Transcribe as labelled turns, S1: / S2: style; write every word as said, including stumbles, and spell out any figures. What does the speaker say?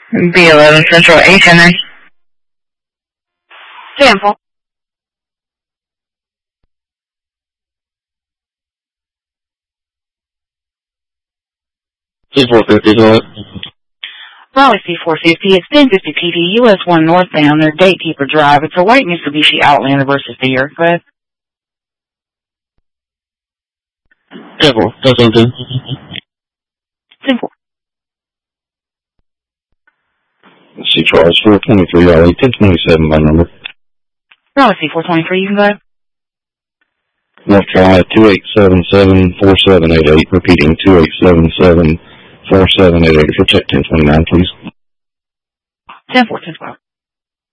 S1: B eleven Central eight Henry.
S2: Sample.
S3: C four fifty, go ahead.
S2: Raleigh C four fifty, it's ten fifty P D, U S one northbound, near Gatekeeper Drive. It's a white Mitsubishi Outlander versus Deer. Go ahead.
S3: Careful, that's something.
S2: Simple.
S3: C Charles, four twenty-three, Raleigh, ten twenty-seven by number.
S2: Raleigh C four twenty-three, you can go ahead.
S3: North Carolina, two eight seven seven, four seven eight eight, repeating, two eight seven seven, four seven eight eight, for check ten twenty-nine, please.
S2: ten four, ten twelve.